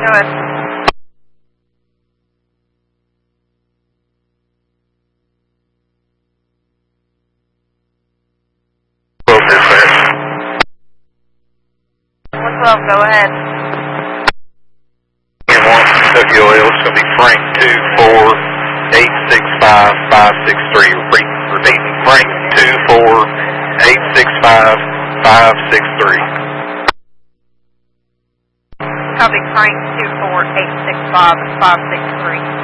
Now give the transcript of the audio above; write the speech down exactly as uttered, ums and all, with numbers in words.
Go ahead. one twelve, go ahead. one W O L, it's going to be Frank two four eight six five five six three. Repeat, repeat, Frank two four eight six five five six three. Copy, Frank two four eight six five five six three.